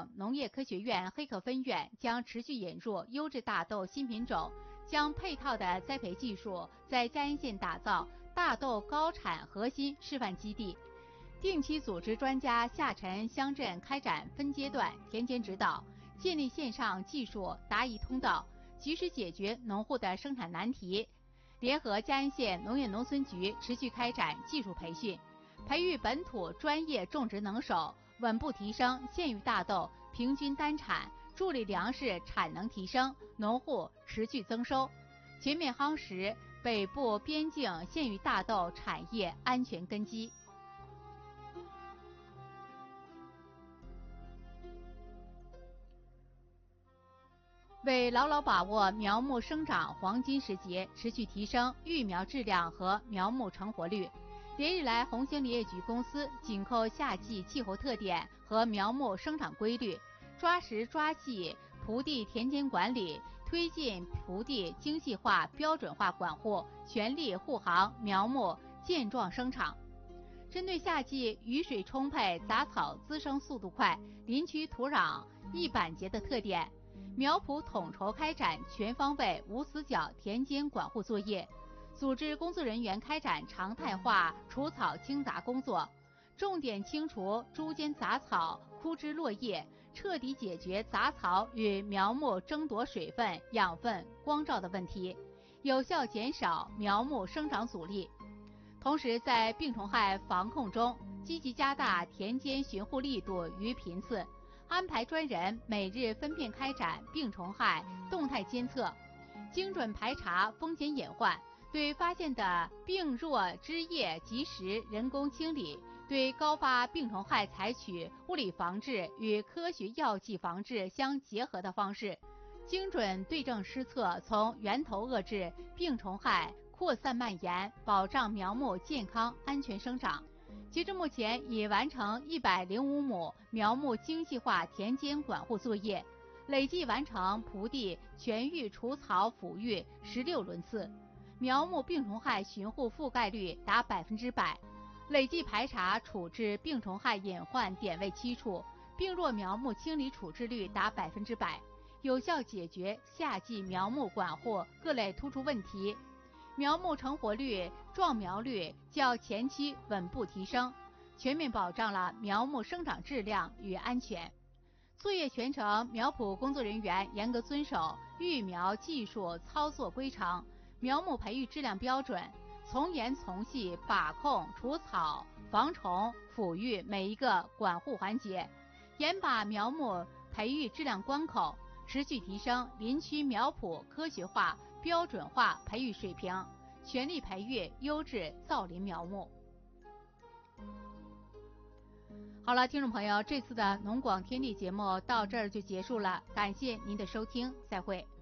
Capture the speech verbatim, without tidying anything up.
省农业科学院黑客分院将持续引入优质大豆新品种，将配套的栽培技术在嘉安县打造大豆高产核心示范基地，定期组织专家下沉乡镇开展分阶段田间指导，建立线上技术答疑通道，及时解决农户的生产难题。联合嘉安县农业农村局持续开展技术培训，培育本土专业种植能手，稳步提升县域大豆平均单产，助力粮食产能提升，农户持续增收，全面夯实北部边境县域大豆产业安全根基。为牢牢把握苗木生长黄金时节，持续提升育苗质量和苗木成活率，连日来，红星林业局公司紧扣夏季气候特点和苗木生长规律，抓实抓细蒲地田间管理，推进蒲地精细化标准化管护，全力护航苗木健壮生长。针对夏季雨水充沛、杂草滋生速度快、林区土壤易板结的特点，苗圃统筹开展全方位无死角田间管护作业，组织工作人员开展常态化除草清杂工作，重点清除株间杂草、枯枝落叶，彻底解决杂草与苗木争夺水分、养分、光照的问题，有效减少苗木生长阻力。同时，在病虫害防控中，积极加大田间巡护力度与频次，安排专人每日分片开展病虫害动态监测，精准排查风险隐患，对发现的病弱枝叶及时人工清理，对高发病虫害采取物理防治与科学药剂防治相结合的方式，精准对症施策，从源头遏制病虫害扩散蔓延，保障苗木健康安全生长。截至目前，已完成一百零五亩苗木精细化田间管护作业，累计完成蒲地全域除草抚育十六轮次，苗木病虫害巡护覆盖率达百分之百，累计排查处置病虫害隐患点位七处，病弱苗木清理处置率达百分之百，有效解决夏季苗木管护各类突出问题。苗木成活率、壮苗率较前期稳步提升，全面保障了苗木生长质量与安全。作业全程，苗圃工作人员严格遵守育苗技术操作规程、苗木培育质量标准，从严从细把控除草、防虫、抚育每一个管护环节，严把苗木培育质量关口，持续提升林区苗圃科学化、标准化培育水平，全力培育优质造林苗木。好了，听众朋友，这次的农广天地节目到这儿就结束了，感谢您的收听，再会。